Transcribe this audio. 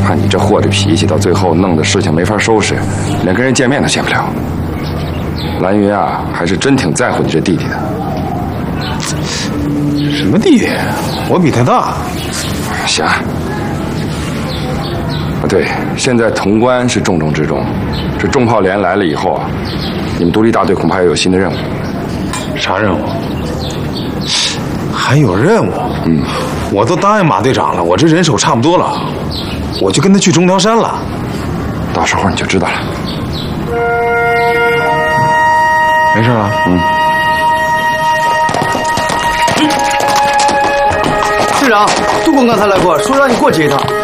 看你这货的脾气，到最后弄得事情没法收拾，连跟人见面都见不了。蓝云啊，还是真挺在乎你这弟弟的。 什么弟弟？我比他大。 行。啊，对，现在潼关是重中之重，这重炮连来了以后啊，你们独立大队恐怕要有新的任务。 啥任务？还有任务？我都答应马队长了，我这人手差不多了，我就跟他去中条山了。 到时候你就知道了。 没事了。 队长，杜工刚才来过，说让你过去一趟。